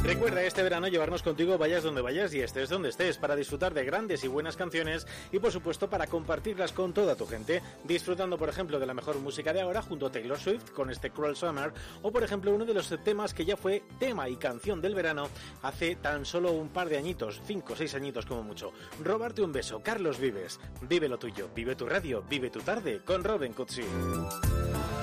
Recuerda este verano llevarnos contigo vayas donde vayas y estés donde estés para disfrutar de grandes y buenas canciones y por supuesto para compartirlas con toda tu gente, disfrutando por ejemplo de la mejor música de ahora junto a Taylor Swift con este Cruel Summer o por ejemplo uno de los temas que ya fue tema y canción del verano hace tan solo un par de añitos, 5 o 6 añitos como mucho. Robarte un beso, Carlos Vives. Vive lo tuyo, vive tu radio, vive tu tarde con Robin Cutsi.